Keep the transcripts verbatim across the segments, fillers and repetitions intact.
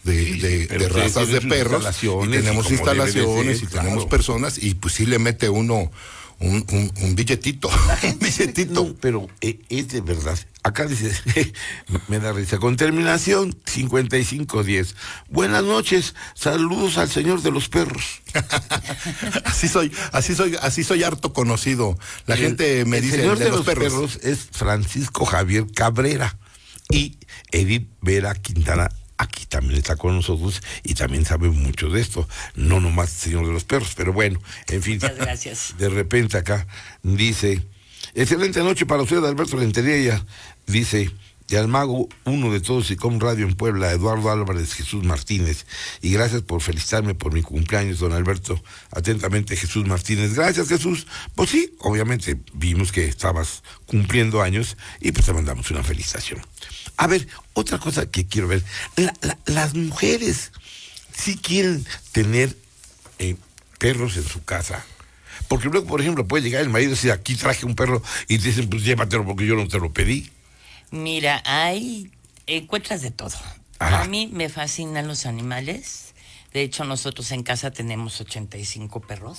de, sí, de, sí, de razas de perros, y tenemos y instalaciones ser, y claro. tenemos personas, y pues sí le mete uno un, un, un billetito, un billetito. No, pero eh, es de verdad. Acá dice, me da risa, con terminación cincuenta y cinco diez. Buenas noches, saludos al señor de los perros. Así soy, así soy, así soy harto conocido. La el, gente me el dice señor de, de los, los perros. perros es Francisco Javier Cabrera, y Edith Vera Quintana aquí también está con nosotros y también sabe mucho de esto, no nomás señor de los perros, pero bueno, en fin. Muchas gracias. De repente acá dice, excelente noche para usted, Alberto Rentería, dice, y al mago, uno de todos y con radio en Puebla, Eduardo Álvarez Jesús Martínez, y gracias por felicitarme por mi cumpleaños, don Alberto. Atentamente, Jesús Martínez. Gracias, Jesús. Pues sí, obviamente vimos que estabas cumpliendo años y pues te mandamos una felicitación. A ver, otra cosa que quiero ver, la, la, las mujeres sí quieren tener eh, perros en su casa. Porque luego, por ejemplo, puede llegar el marido y decir, aquí traje un perro, y te dicen, pues llévatelo porque yo no te lo pedí. Mira, hay, encuentras de todo. Ajá. A mí me fascinan los animales. De hecho, nosotros en casa tenemos ochenta y cinco perros.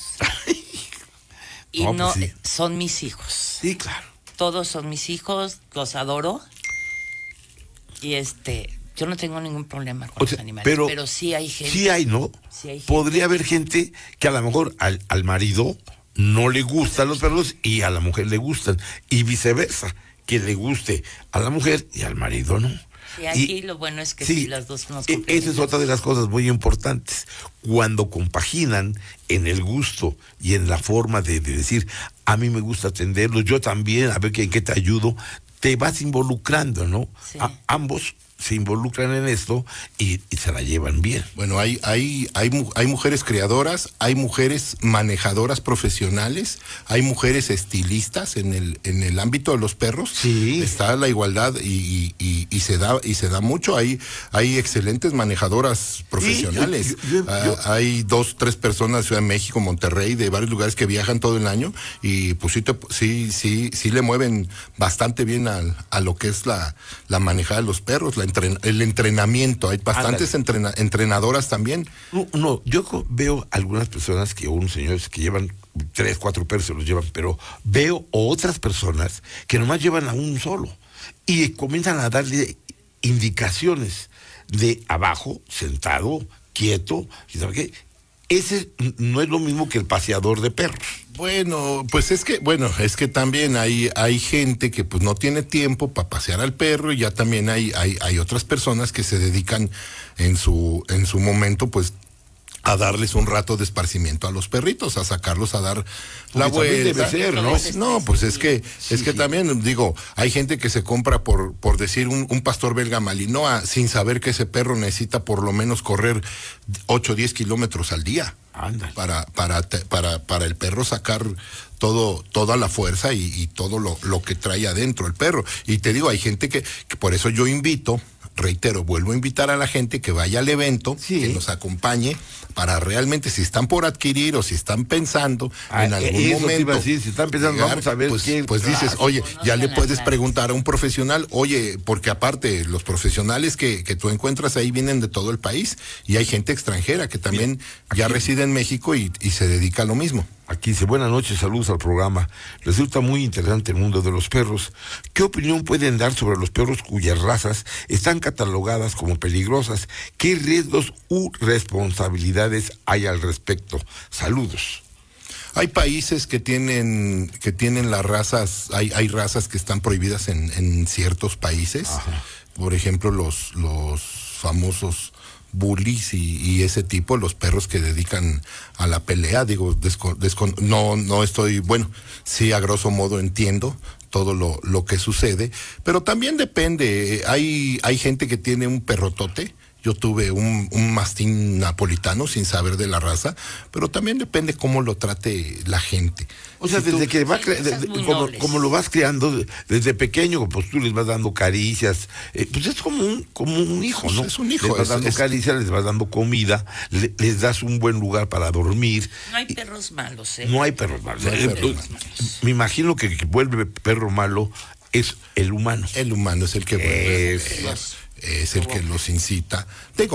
Y no, no, pues sí. Son mis hijos. Sí, claro. Todos son mis hijos, los adoro. Y este, yo no tengo ningún problema con O sea, los animales. pero, Pero sí hay gente. Sí hay, ¿no? Sí hay gente. Podría haber gente que a lo mejor al, al marido no le gustan los perros y a la mujer le gustan. Y viceversa, que le guste a la mujer y al marido no. Y aquí Y, lo bueno es que sí, sí, las dos nos e- complementan. esa es otra de las cosas muy importantes. Cuando compaginan en el gusto y en la forma de, de decir, a mí me gusta atenderlos, yo también, a ver en qué te ayudo, te vas involucrando, ¿no? Sí. A, ambos se involucran en esto y, y se la llevan bien. Bueno, hay, hay, hay, mu- hay mujeres criadoras, hay mujeres manejadoras profesionales, hay mujeres estilistas en el, en el ámbito de los perros. Sí. Está la igualdad y, y, y, y se da, y se da mucho. Hay, hay excelentes manejadoras profesionales. Sí, yo- yo- Ah, yo- hay dos, tres personas de Ciudad de México, Monterrey, de varios lugares que viajan todo el año y pues sí, te- sí, sí, sí le mueven bastante bien al- a lo que es la, la manejada de los perros, la entren- el entrenamiento. Hay bastantes entrena- entrenadoras también. No, no, yo co- veo algunas personas que, unos señores que llevan tres, cuatro perros se los llevan, pero veo otras personas que nomás llevan a un solo y comienzan a darle indicaciones de abajo, sentado, quieto, y ¿sabe qué? Ese no es lo mismo que el paseador de perros. Bueno, pues es que, bueno, es que también hay, hay gente que pues no tiene tiempo para pasear al perro, y ya también hay, hay, hay otras personas que se dedican en su, en su momento, pues, a darles un rato de esparcimiento a los perritos, a sacarlos a dar la Porque también vuelta. debe ser, ¿no? Pues, no, pues es que, Sí, es que sí. también, digo, hay gente que se compra por, por decir un, un pastor belga malinois sin saber que ese perro necesita por lo menos correr ocho o diez kilómetros al día. Ándale. Para, para, te- para, para el perro sacar todo, toda la fuerza y, y todo lo, lo que trae adentro el perro. Y te digo, hay gente que, que por eso yo invito, reitero, vuelvo a invitar a la gente que vaya al evento, Sí. que nos acompañe, para realmente, si están por adquirir o si están pensando Ah, en algún eso te iba a momento. decir, si están pensando, llegar, vamos a ver pues, quién- pues claro, dices, oye, conozcan ya le las puedes áreas. preguntar a un profesional, oye, porque aparte, los profesionales que, que tú encuentras ahí vienen de todo el país, y hay gente extranjera que también ya reside en México y, y se dedica a lo mismo. Aquí dice, buenas noches, saludos al programa. Resulta muy interesante el mundo de los perros. ¿Qué opinión pueden dar sobre los perros cuyas razas están catalogadas como peligrosas? ¿Qué riesgos u responsabilidades hay al respecto? Saludos. Hay países que tienen que tienen las razas, hay, hay razas que están prohibidas en, en ciertos países. Ajá. Por ejemplo, los, los famosos bullies y, y ese tipo, los perros que dedican a la pelea, digo, desco- descon- no, no estoy, bueno, sí, a grosso modo entiendo todo lo, lo que sucede, pero también depende, hay, hay gente que tiene un perrotote. Yo tuve un, un mastín napolitano sin saber de la raza, pero también depende cómo lo trate la gente. O sea, Si desde tú- que va Sí, cre- cosas de- muy como, nobles. como lo vas creando de- desde pequeño, pues tú les vas dando caricias, eh, pues es como un como un hijo, ¿no? Es un hijo, Les vas es- dando es- caricias, les vas dando comida, le- les das un buen lugar para dormir. No hay perros malos, ¿eh? No hay perros malos. No hay Eh, perros eh, malos. Me imagino que el que vuelve perro malo es el humano. El humano es el que vuelve, Es- es, es el que los incita. Digo,